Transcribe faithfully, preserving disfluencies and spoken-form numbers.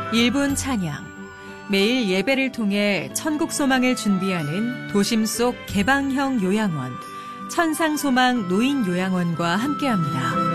일 분 찬양. 매일 예배를 통해 천국 소망을 준비하는 도심 속 개방형 요양원, 천상소망 노인 요양원과 함께합니다.